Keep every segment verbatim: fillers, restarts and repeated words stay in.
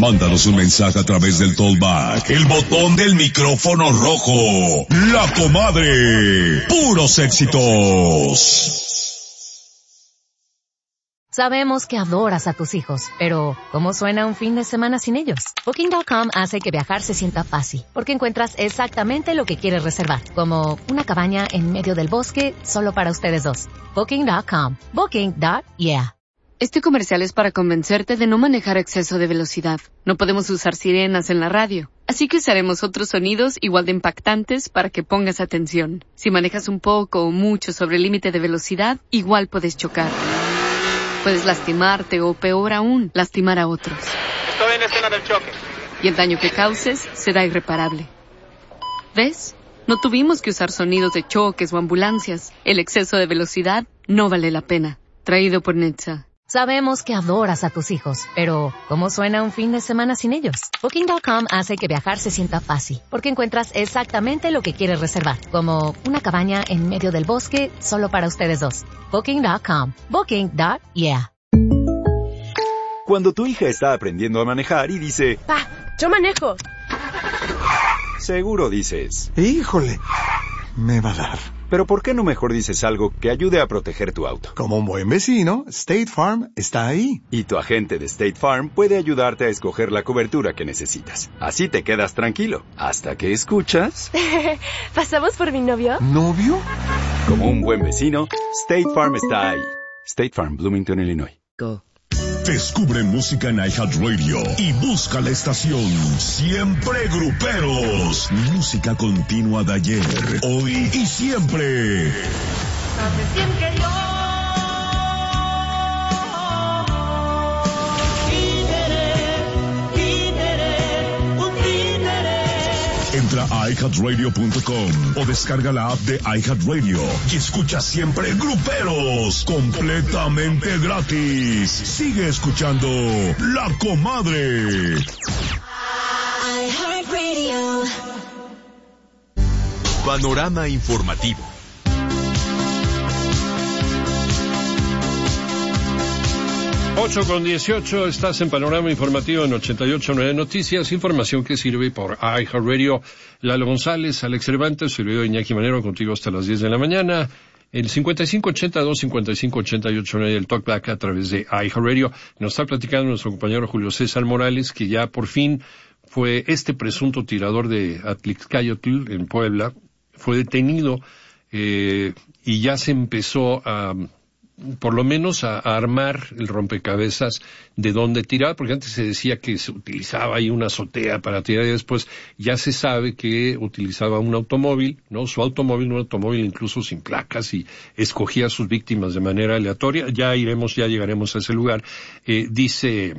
Mándanos un mensaje a través del Tollback, el botón del micrófono rojo. La Comadre. Puros éxitos. Sabemos que adoras a tus hijos, pero ¿cómo suena un fin de semana sin ellos? Booking punto com hace que viajar se sienta fácil, porque encuentras exactamente lo que quieres reservar, como una cabaña en medio del bosque solo para ustedes dos. Booking punto com. Booking. Yeah. Este comercial es para convencerte de no manejar a exceso de velocidad. No podemos usar sirenas en la radio, así que usaremos otros sonidos igual de impactantes para que pongas atención. Si manejas un poco o mucho sobre el límite de velocidad, igual puedes chocar. Puedes lastimarte o, peor aún, lastimar a otros. Estoy en escena del choque. Y el daño que causes será irreparable. ¿Ves? No tuvimos que usar sonidos de choques o ambulancias. El exceso de velocidad no vale la pena. Traído por Netza. Sabemos que adoras a tus hijos, pero ¿cómo suena un fin de semana sin ellos? Booking punto com hace que viajar se sienta fácil, porque encuentras exactamente lo que quieres reservar, como una cabaña en medio del bosque solo para ustedes dos. Booking punto com. Booking. Yeah. Cuando tu hija está aprendiendo a manejar y dice, ¡Pa! ¡Yo manejo! Seguro dices, ¡híjole! Me va a dar. Pero ¿por qué no mejor dices algo que ayude a proteger tu auto? Como un buen vecino, State Farm está ahí. Y tu agente de State Farm puede ayudarte a escoger la cobertura que necesitas. Así te quedas tranquilo, hasta que escuchas... ¿Pasamos por mi novio? ¿Novio? Como un buen vecino, State Farm está ahí. State Farm, Bloomington, Illinois. Go. Descubre música en iHeartRadio y busca la estación Siempre Gruperos. Música continua de ayer, hoy y siempre. Sabes bien que yo títere, títere, un títere. Entra a i heart radio punto com o descarga la app de iHeartRadio y escucha Siempre Gruperos completamente gratis. Sigue escuchando La Comadre. iHeartRadio. Panorama informativo. ocho con dieciocho, estás en Panorama Informativo en ochenta y ocho punto nueve Noticias, información que sirve por iHeartRadio. Lalo González, Alex Cervantes, servidor Iñaki Manero, contigo hasta las diez de la mañana. El cincuenta y cinco ochenta y dos, cincuenta y cinco ochenta y ocho nueve, el Talkback a través de iHeartRadio. Nos está platicando nuestro compañero Julio César Morales, que ya por fin fue este presunto tirador de Atlixcayotl en Puebla, fue detenido, eh, y ya se empezó a... por lo menos a, a armar el rompecabezas de dónde tirar, porque antes se decía que se utilizaba ahí una azotea para tirar y después ya se sabe que utilizaba un automóvil, ¿no? Su automóvil, un automóvil incluso sin placas, y escogía a sus víctimas de manera aleatoria. Ya iremos, ya llegaremos a ese lugar. Eh, dice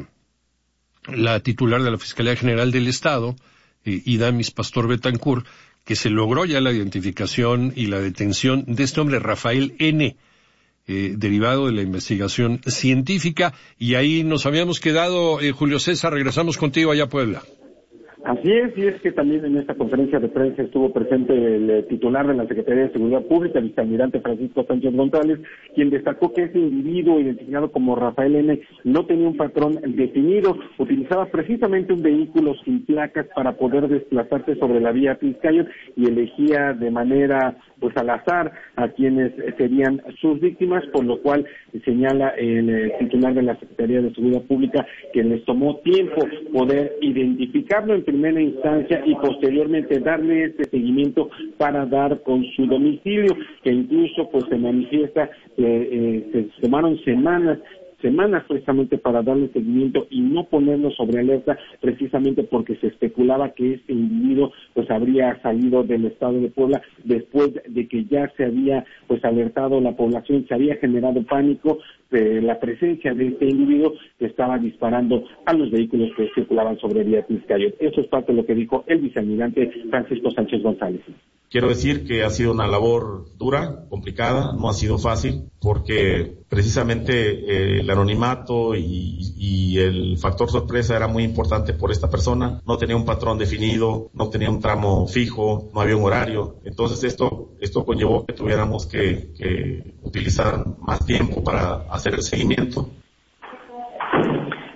la titular de la Fiscalía General del Estado, eh, Idamis Pastor Betancourt, que se logró ya la identificación y la detención de este hombre, Rafael N., Eh, derivado de la investigación científica, y ahí nos habíamos quedado. eh, Julio César, regresamos contigo allá a Puebla. Así es, y es que también en esta conferencia de prensa estuvo presente el eh, titular de la Secretaría de Seguridad Pública, el vicealmirante Francisco Sánchez González, quien destacó que ese individuo identificado como Rafael N. no tenía un patrón definido, utilizaba precisamente un vehículo sin placas para poder desplazarse sobre la vía Atlixcayotl y elegía de manera pues al azar a quienes serían sus víctimas, por lo cual señala el eh, titular de la Secretaría de Seguridad Pública que les tomó tiempo poder identificarlo en primera instancia y posteriormente darle este seguimiento para dar con su domicilio, que incluso pues se manifiesta que eh, se tomaron semanas semanas precisamente para darle seguimiento y no ponerlo sobre alerta, precisamente porque se especulaba que este individuo pues habría salido del estado de Puebla después de que ya se había pues alertado la población, se había generado pánico de la presencia de este individuo que estaba disparando a los vehículos que circulaban sobre vía Atlixcayotl. Eso es parte de lo que dijo el vicealmirante Francisco Sánchez González. Quiero decir que ha sido una labor dura, complicada, no ha sido fácil, porque precisamente eh, el anonimato y, y el factor sorpresa era muy importante por esta persona. No tenía un patrón definido, no tenía un tramo fijo, no había un horario. Entonces esto esto conllevó que tuviéramos que, que utilizar más tiempo para hacer el seguimiento.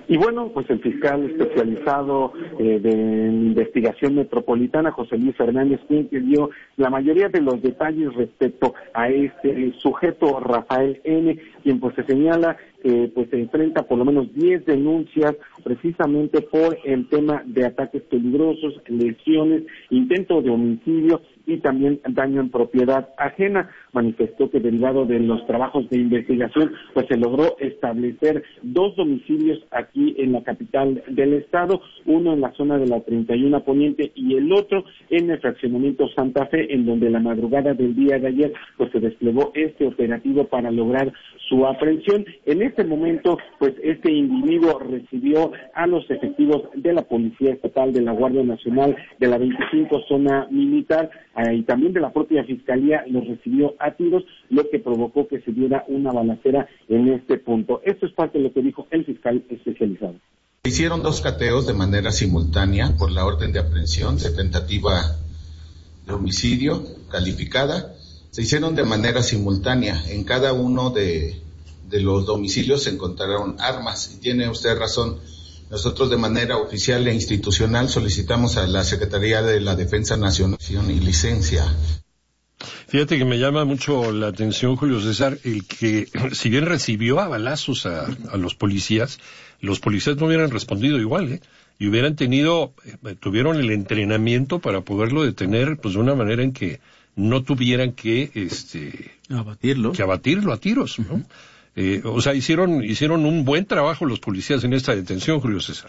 Y bueno, pues el fiscal especializado eh, de investigación metropolitana, José Luis Fernández, quien dio la mayoría de los detalles respecto a este sujeto, Rafael N., quien pues se señala que pues se enfrenta por lo menos diez denuncias precisamente por el tema de ataques peligrosos, lesiones, intento de homicidio y también daño en propiedad ajena. Manifestó que derivado de los trabajos de investigación, pues se logró establecer dos domicilios aquí en la capital del estado, uno en la zona de la treinta y uno Poniente y el otro en el fraccionamiento Santa Fe, en donde la madrugada del día de ayer pues se desplegó este operativo para lograr su aprehensión. En este momento, pues este individuo recibió a los efectivos de la Policía Estatal, de la Guardia Nacional, de la veinticinco Zona Militar, y también de la propia Fiscalía, los recibió a tiros, lo que provocó que se diera una balacera en este punto. Esto es parte de lo que dijo el fiscal especializado. Se hicieron dos cateos de manera simultánea por la orden de aprehensión de tentativa de homicidio calificada. Se hicieron de manera simultánea. En cada uno de, de los domicilios se encontraron armas. Y tiene usted razón. Nosotros de manera oficial e institucional solicitamos a la Secretaría de la Defensa Nacional y licencia. Fíjate que me llama mucho la atención, Julio César, el que si bien recibió a balazos a, a los policías, los policías no hubieran respondido igual, ¿eh? Y hubieran tenido, eh, tuvieron el entrenamiento para poderlo detener, pues de una manera en que no tuvieran que, este, abatirlo, que abatirlo a tiros, ¿no? Uh-huh. Eh, o sea, hicieron, hicieron un buen trabajo los policías en esta detención, Julio César.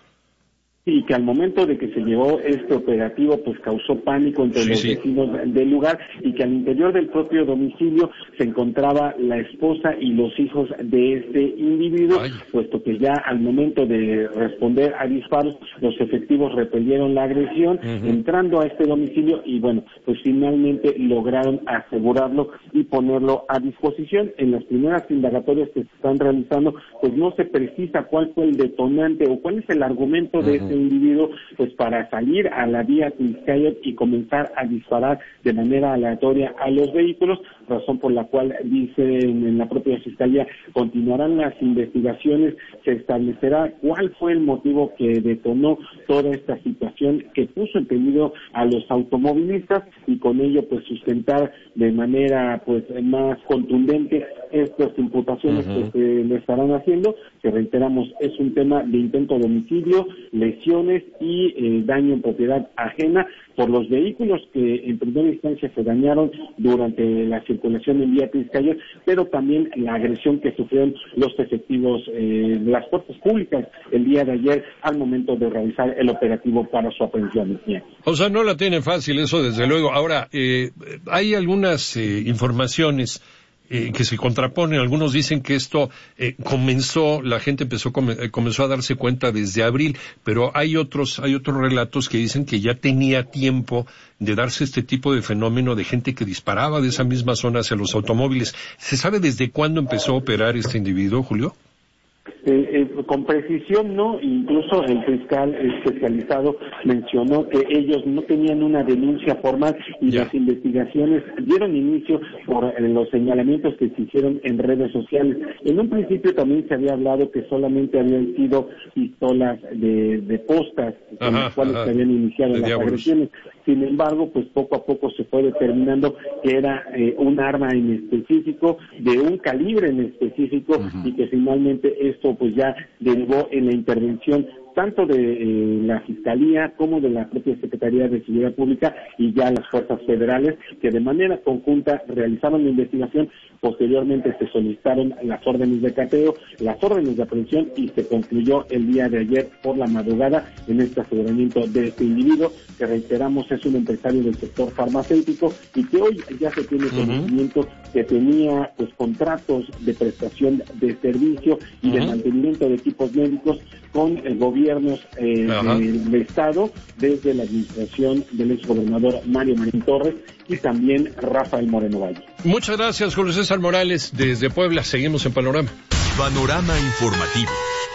Y que al momento de que se llevó este operativo, pues causó pánico entre sí, los sí. vecinos del lugar, y que al interior del propio domicilio se encontraba la esposa y los hijos de este individuo, Ay. puesto que ya al momento de responder a disparos, los efectivos repelieron la agresión, uh-huh. entrando a este domicilio, y bueno, pues finalmente lograron asegurarlo y ponerlo a disposición. En las primeras indagatorias que se están realizando, pues no se precisa cuál fue el detonante o cuál es el argumento uh-huh. de este individuo, pues para salir a la vía Tizcayot y comenzar a disparar de manera aleatoria a los vehículos, razón por la cual dice en la propia Fiscalía continuarán las investigaciones, se establecerá cuál fue el motivo que detonó toda esta situación que puso en peligro a los automovilistas, y con ello pues sustentar de manera pues más contundente estas imputaciones uh-huh. que se le estarán haciendo, que reiteramos es un tema de intento de homicidio, lesiones y eh, daño en propiedad ajena por los vehículos que en primera instancia se dañaron durante la circulación en vía Tizcayot, pero también la agresión que sufrieron los efectivos eh, de las fuerzas públicas el día de ayer al momento de realizar el operativo para su aprehensión. O sea, no la tiene fácil eso, desde luego. Ahora, eh, hay algunas eh, informaciones Eh, que se contraponen. Algunos dicen que esto eh, comenzó, la gente empezó come, comenzó a darse cuenta desde abril, pero hay otros hay otros relatos que dicen que ya tenía tiempo de darse este tipo de fenómeno de gente que disparaba de esa misma zona hacia los automóviles. ¿Se sabe desde cuándo empezó a operar este individuo, Julio? Eh, eh, con precisión no, incluso el fiscal especializado mencionó que ellos no tenían una denuncia formal y ya. Las investigaciones dieron inicio por eh, los señalamientos que se hicieron en redes sociales. En un principio también se había hablado que solamente habían sido pistolas de, de postas con ajá, las cuales ajá. se habían iniciado de las diablos. agresiones. Sin embargo, pues poco a poco se fue determinando que era eh, un arma en específico, de un calibre en específico, uh-huh. y que finalmente esto pues ya derivó en la intervención tanto de eh, la Fiscalía como de la propia Secretaría de Seguridad Pública y ya las fuerzas federales, que de manera conjunta realizaron la investigación. Posteriormente se solicitaron las órdenes de cateo, las órdenes de aprehensión, y se concluyó el día de ayer por la madrugada en este aseguramiento de este individuo, que reiteramos es un empresario del sector farmacéutico y que hoy ya se tiene conocimiento uh-huh. que tenía pues contratos de prestación de servicio y uh-huh. de mantenimiento de equipos médicos con el gobiernos eh, del, del Estado, desde la administración del exgobernador Mario Marín Torres y también Rafael Moreno Valle. Muchas gracias, Julio César Morales, desde Puebla. Seguimos en Panorama. Panorama Informativo.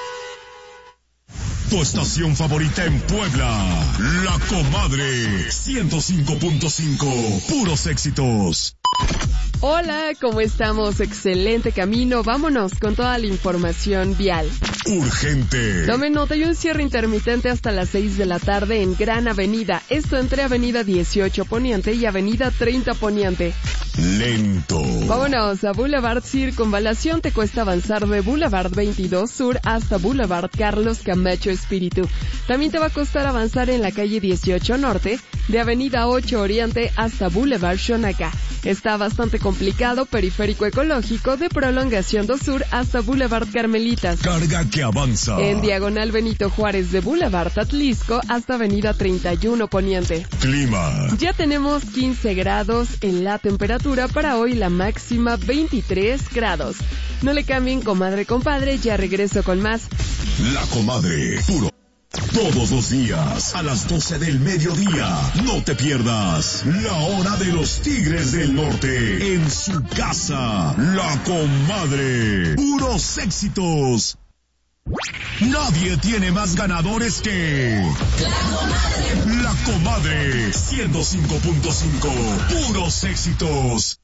Tu estación favorita en Puebla, La Comadre, ciento cinco punto cinco, puros éxitos. Hola, ¿cómo estamos? Excelente camino. Vámonos con toda la información vial. Urgente. Tomen nota, hay un cierre intermitente hasta las seis de la tarde en Gran Avenida. Esto entre Avenida dieciocho Poniente y Avenida treinta Poniente. Lento. Vámonos a Boulevard Circunvalación. Te cuesta avanzar de Boulevard veintidós Sur hasta Boulevard Carlos Camacho Espíritu. También te va a costar avanzar en la calle dieciocho Norte, de Avenida ocho Oriente hasta Boulevard Xonaca. Está bastante complicado Periférico Ecológico de Prolongación dos Sur hasta Boulevard Carmelitas. Carga que avanza. En diagonal Benito Juárez de Boulevard Atlisco hasta Avenida treinta y uno Poniente. Clima. Ya tenemos quince grados en la temperatura para hoy, la máxima veintitrés grados. No le cambien, comadre, compadre, ya regreso con más. La Comadre, puro. Todos los días, a las doce del mediodía, no te pierdas la hora de los Tigres del Norte en su casa. La Comadre, puros éxitos. Nadie tiene más ganadores que La Comadre. La Comadre, ciento cinco punto cinco, puros éxitos.